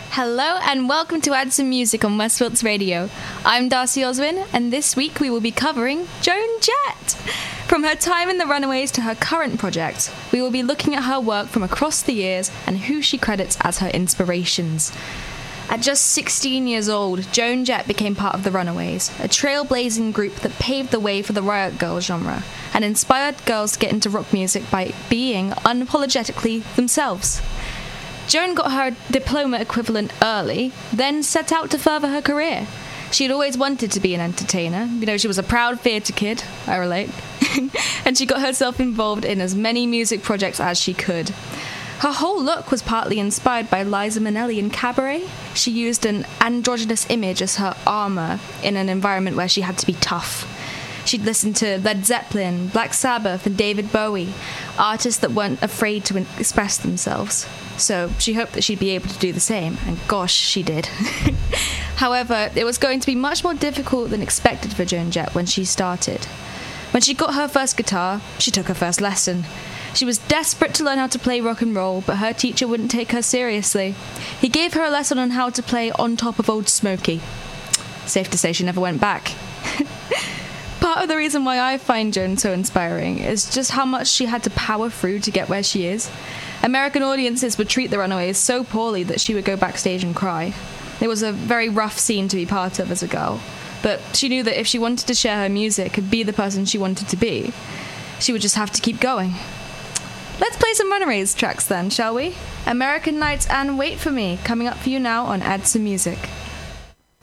Hello and welcome to Add Some Music on Westfield's Radio. I'm Darcy Oswin, and this week we will be covering Joan Jett. From her time in the Runaways to her current project, we will be looking at her work from across the years and who she credits as her inspirations. At just 16 years old, Joan Jett became part of the Runaways, a trailblazing group that paved the way for the Riot Girl genre and inspired girls to get into rock music by being unapologetically themselves. Joan got her diploma equivalent early, then set out to further her career. She had always wanted to be an entertainer. She was a proud theatre kid, I relate. And she got herself involved in as many music projects as she could. Her whole look was partly inspired by Liza Minnelli in Cabaret. She used an androgynous image as her armour in an environment where she had to be tough. She'd listen to Led Zeppelin, Black Sabbath and David Bowie, artists that weren't afraid to express themselves. So she hoped that she'd be able to do the same, and gosh, she did. However, it was going to be much more difficult than expected for Joan Jett when she started. When she got her first guitar, she took her first lesson. She was desperate to learn how to play rock and roll, but her teacher wouldn't take her seriously. He gave her a lesson on how to play On Top of Old Smoky. Safe to say she never went back. Part of the reason why I find Joan so inspiring is just how much she had to power through to get where she is. American audiences would treat the Runaways so poorly that she would go backstage and cry. It was a very rough scene to be part of as a girl, but she knew that if she wanted to share her music and be the person she wanted to be, she would just have to keep going. Let's play some Runaways tracks then, shall we? American Nights and Wait For Me, coming up for you now on Add Some Music.